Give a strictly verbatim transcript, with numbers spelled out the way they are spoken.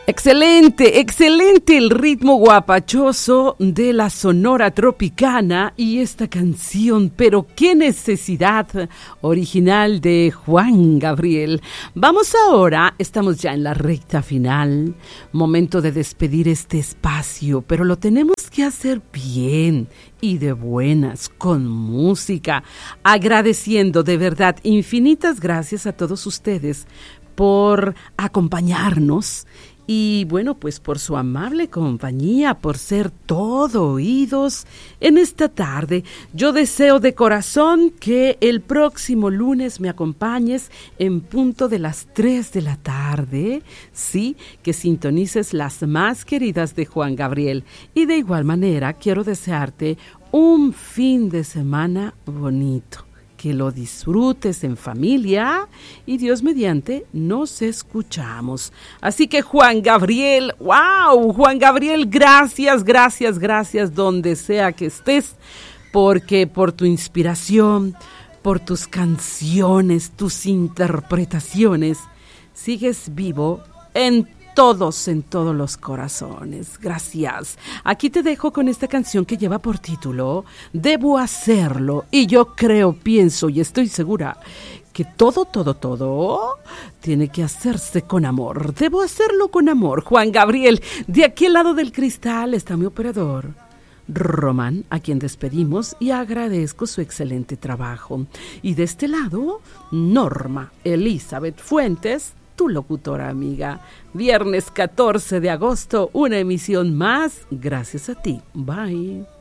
Excelente, excelente el ritmo guapachoso de la Sonora Tropicana y esta canción, pero qué necesidad, original de Juan Gabriel. Vamos ahora, estamos ya en la recta final, momento de despedir este espacio, pero lo tenemos que hacer bien y de buenas, con música, agradeciendo de verdad infinitas gracias a todos ustedes por acompañarnos. Y bueno, pues por su amable compañía, por ser todo oídos en esta tarde. Yo deseo de corazón que el próximo lunes me acompañes en punto de las tres de la tarde. Sí, que sintonices las más queridas de Juan Gabriel. Y de igual manera quiero desearte un fin de semana bonito. Que lo disfrutes en familia y Dios mediante nos escuchamos. Así que Juan Gabriel, wow, Juan Gabriel, gracias, gracias, gracias donde sea que estés, porque por tu inspiración, por tus canciones, tus interpretaciones, sigues vivo en todos, en todos los corazones. Gracias. Aquí te dejo con esta canción que lleva por título Debo hacerlo. Y yo creo, pienso y estoy segura que todo, todo, todo tiene que hacerse con amor. Debo hacerlo con amor. Juan Gabriel, de aquel lado del cristal está mi operador Román, a quien despedimos y agradezco su excelente trabajo. Y de este lado, Norma Elizabeth Fuentes, tu locutora amiga. Viernes catorce de agosto, una emisión más. Gracias a ti. Bye.